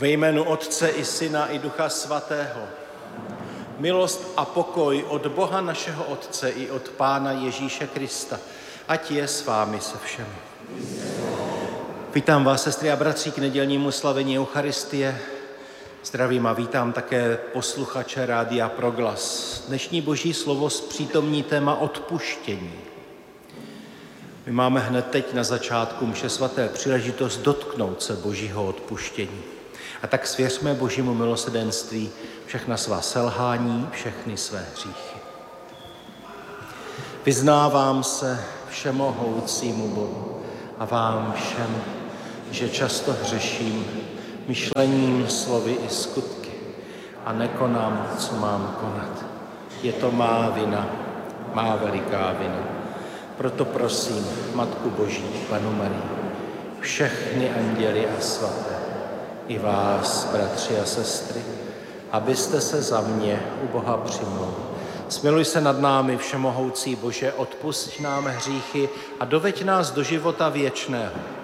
Ve jménu Otce i Syna i Ducha Svatého. Milost a pokoj od Boha našeho Otce i od Pána Ježíše Krista, ať je s vámi se všemi. Vítám vás, sestry a bratři, k nedělnímu slavení Eucharistie. Zdravím a vítám také posluchače Rádia Proglas. Dnešní boží slovo zpřítomní téma odpuštění. My máme hned teď na začátku mše svaté příležitost dotknout se božího odpuštění. A tak svěřme božímu milosrdenství všechna svá selhání, všechny své hříchy. Vyznávám se všemohoucímu Bohu a vám všem, že často hřeším myšlením, slovy i skutky a nekonám, co mám konat. Je to má vina, má veliká vina. Proto prosím Matku Boží, Pannu Marii, všechny anděly a svaté, i vás, bratři a sestry, abyste se za mě u Boha přimluvili. Smiluj se nad námi, všemohoucí Bože, odpusť nám hříchy a doveď nás do života věčného.